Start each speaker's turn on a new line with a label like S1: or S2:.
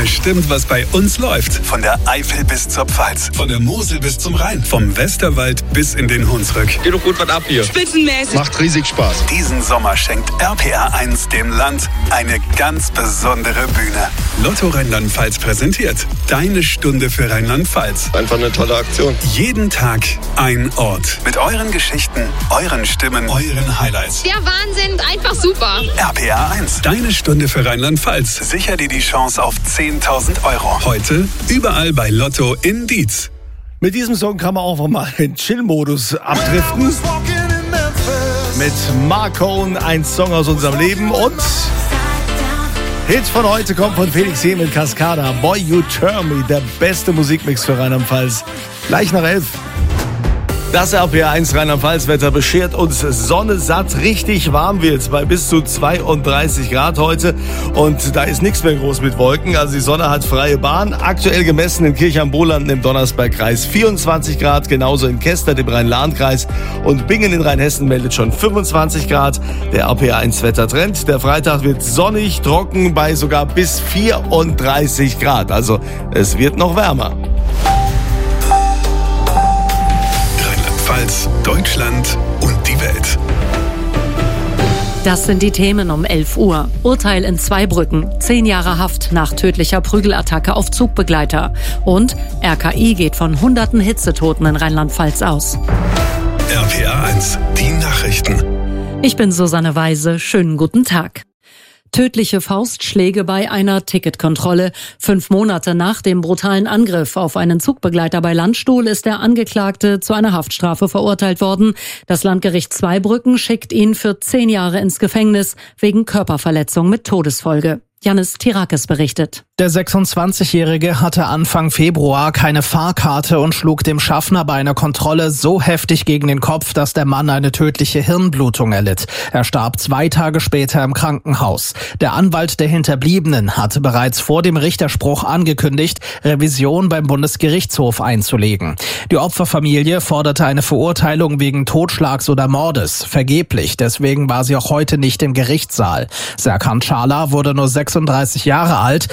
S1: bestimmt, was bei uns läuft. Von der Eifel bis zur Pfalz, von der Mosel bis zum Rhein, vom Westerwald bis in den Hunsrück.
S2: Geht doch gut was ab hier.
S3: Spitzenmäßig.
S4: Macht riesig Spaß.
S1: Diesen Sommer schenkt RPR1 dem Land eine ganz besondere Bühne. Lotto Rheinland-Pfalz präsentiert Deine Stunde für Rheinland-Pfalz.
S4: Einfach eine tolle Aktion.
S1: Jeden Tag ein Ort. Mit euren Geschichten, euren Stimmen, euren Highlights.
S3: Der Wahnsinn, einfach super.
S1: RPR1, Deine Stunde für Rheinland-Pfalz. Sicher dir die Chance auf 10.000 €. Heute überall bei Lotto in Dietz.
S5: Mit diesem Song kann man auch mal in Chill-Modus abdriften. Mit Marcone, ein Song aus unserem Leben. Und Hit von heute kommt von Felix Jähn mit Cascada. Boy, You Turn Me, der beste Musikmix für Rheinland-Pfalz. Gleich nach 11. Das RPR1 Rheinland-Pfalz-Wetter beschert uns Sonne satt. Richtig warm wird's bei bis zu 32 Grad heute. Und da ist nichts mehr groß mit Wolken. Also die Sonne hat freie Bahn. Aktuell gemessen in Kirch am Bohlanden im Donnersbergkreis 24 Grad. Genauso in Kester, dem Rhein-Lahn-Kreis. Und Bingen in Rheinhessen meldet schon 25 Grad. Der RPR1-Wettertrend. Der Freitag wird sonnig, trocken bei sogar bis 34 Grad. Also es wird noch wärmer.
S1: Deutschland und die Welt.
S6: Das sind die Themen um 11 Uhr. Urteil in Zweibrücken. 10 Jahre Haft nach tödlicher Prügelattacke auf Zugbegleiter. Und RKI geht von hunderten Hitzetoten in Rheinland-Pfalz aus.
S1: RPR1, die Nachrichten.
S6: Ich bin Susanne Weise. Schönen guten Tag. Tödliche Faustschläge bei einer Ticketkontrolle. 5 Monate nach dem brutalen Angriff auf einen Zugbegleiter bei Landstuhl ist der Angeklagte zu einer Haftstrafe verurteilt worden. Das Landgericht Zweibrücken schickt ihn für 10 Jahre ins Gefängnis wegen Körperverletzung mit Todesfolge. Janis Tirakis berichtet.
S7: Der 26-Jährige hatte Anfang Februar keine Fahrkarte und schlug dem Schaffner bei einer Kontrolle so heftig gegen den Kopf, dass der Mann eine tödliche Hirnblutung erlitt. Er starb 2 Tage später im Krankenhaus. Der Anwalt der Hinterbliebenen hatte bereits vor dem Richterspruch angekündigt, Revision beim Bundesgerichtshof einzulegen. Die Opferfamilie forderte eine Verurteilung wegen Totschlags oder Mordes. Vergeblich, deswegen war sie auch heute nicht im Gerichtssaal. Serkan Çağlar wurde nur 36 Jahre alt.